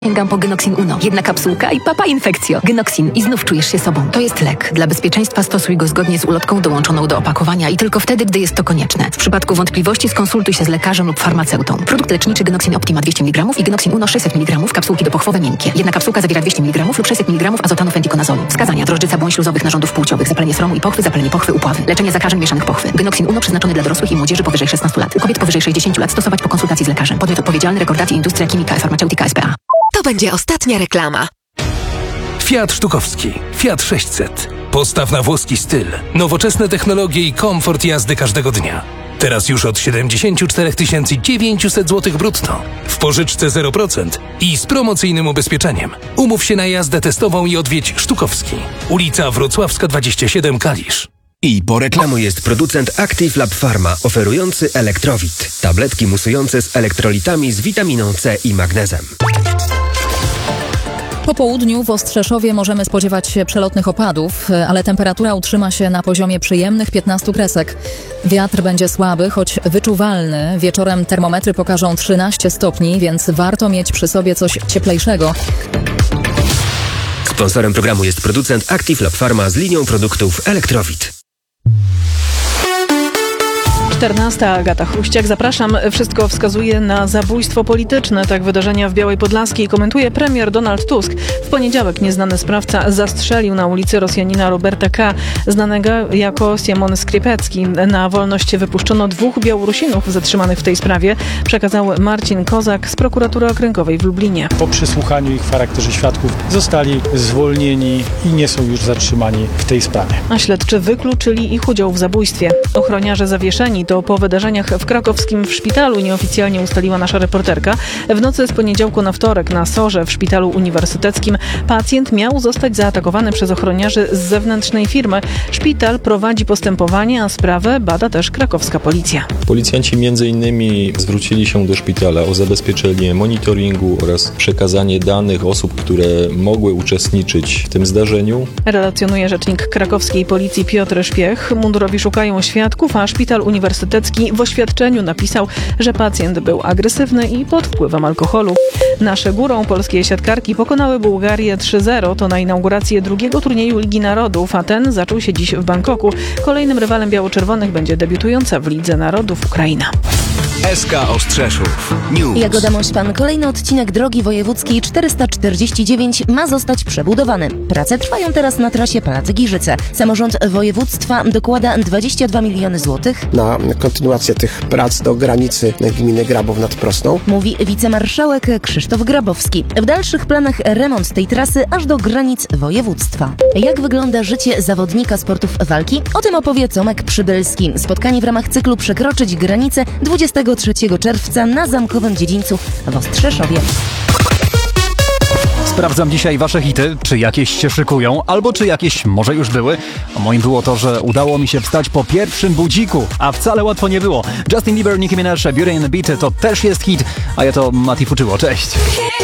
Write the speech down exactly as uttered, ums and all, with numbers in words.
Sięgam po Genoxin Uno. Jedna kapsułka i papa infekcjo. Genoxin i znów czujesz się sobą. To jest lek. Dla bezpieczeństwa stosuj go zgodnie z ulotką dołączoną do opakowania i tylko wtedy, gdy jest to konieczne. W przypadku wątpliwości skonsultuj się z lekarzem lub farmaceutą. Produkt leczniczy Genoxin Optima dwieście miligramów i Genoxin Uno sześćset miligramów, kapsułki dopochwowe miękkie. Jedna kapsułka zawiera dwieście miligramów lub sześćset miligramów azotanu fentikonazolu. Wskazania: drożdżyca błąd śluzowych narządów płciowych, zapalenie sromu i pochwy, zapalenie pochwy upławy. Leczenie zakażeń mieszanych pochwy. Genoxin Uno przeznaczony dla dorosłych i młodzieży powyżej szesnastu lat. U kobiet powyżej sześćdziesięciu lat stosować po konsultacji z lekarzem. Podmiot odpowiedzialny: Rekordacji Industria Chimica Farmaceutica S P A. To będzie ostatnia reklama. Fiat Sztukowski. Fiat sześćset. Postaw na włoski styl, nowoczesne technologie i komfort jazdy każdego dnia. Teraz już od siedemdziesiąt cztery tysiące dziewięćset złotych brutto. W pożyczce zero procent i z promocyjnym ubezpieczeniem. Umów się na jazdę testową i odwiedź Sztukowski. Ulica Wrocławska dwadzieścia siedem, Kalisz. I po reklamu jest producent Active Lab Pharma, oferujący Elektrowit. Tabletki musujące z elektrolitami z witaminą C i magnezem. Po południu w Ostrzeszowie możemy spodziewać się przelotnych opadów, ale temperatura utrzyma się na poziomie przyjemnych piętnastu kresek. Wiatr będzie słaby, choć wyczuwalny. Wieczorem termometry pokażą trzynaście stopni, więc warto mieć przy sobie coś cieplejszego. Sponsorem programu jest producent Active Lab Pharma z linią produktów Elektrowit. czternasta. Agata Chruściak. Zapraszam. Wszystko wskazuje na zabójstwo polityczne. Tak wydarzenia w Białej Podlaskiej komentuje premier Donald Tusk. W poniedziałek nieznany sprawca zastrzelił na ulicy Rosjanina Roberta K., znanego jako Siemon Skrypecki. Na wolność wypuszczono dwóch Białorusinów zatrzymanych w tej sprawie, przekazał Marcin Kozak z prokuratury okręgowej w Lublinie. Po przesłuchaniu ich w charakterze świadków zostali zwolnieni i nie są już zatrzymani w tej sprawie. A śledczy wykluczyli ich udział w zabójstwie. Ochroniarze zawieszeni to po wydarzeniach w krakowskim w szpitalu, nieoficjalnie ustaliła nasza reporterka. W nocy z poniedziałku na wtorek na Sorze w szpitalu uniwersyteckim pacjent miał zostać zaatakowany przez ochroniarzy z zewnętrznej firmy. Szpital prowadzi postępowanie, a sprawę bada też krakowska policja. Policjanci między innymi zwrócili się do szpitala o zabezpieczenie monitoringu oraz przekazanie danych osób, które mogły uczestniczyć w tym zdarzeniu. Relacjonuje rzecznik krakowskiej policji Piotr Szpiech. Mundurowi szukają świadków, a szpital uniwersytecki w oświadczeniu napisał, że pacjent był agresywny i pod wpływem alkoholu. Nasze górą polskie siatkarki pokonały Bułgarię trzy zero. To na inaugurację drugiego turnieju Ligi Narodów, a ten zaczął się dziś w Bangkoku. Kolejnym rywalem biało-czerwonych będzie debiutująca w Lidze Narodów Ukraina. S K Ostrzeszów News. Jagoda Mośpan. Kolejny odcinek drogi wojewódzkiej czterysta czterdzieści dziewięć ma zostać przebudowany. Prace trwają teraz na trasie Palacy-Giżyce. Samorząd województwa dokłada dwadzieścia dwa miliony złotych na kontynuację tych prac do granicy gminy Grabów nad Prosną, mówi wicemarszałek Krzysztof Grabowski. W dalszych planach remont tej trasy aż do granic województwa. Jak wygląda życie zawodnika sportów walki? O tym opowie Tomek Przybylski. Spotkanie w ramach cyklu Przekroczyć granicę dwudziestego trzeciego czerwca na Zamkowym Dziedzińcu w Ostrzeszowie. Sprawdzam dzisiaj wasze hity, czy jakieś się szykują, albo czy jakieś może już były. A moim było to, że udało mi się wstać po pierwszym budziku, a wcale łatwo nie było. Justin Bieber, Nicki Minaj, Beauty and the Beat to też jest hit, a ja to Mati Fuczyło. Cześć!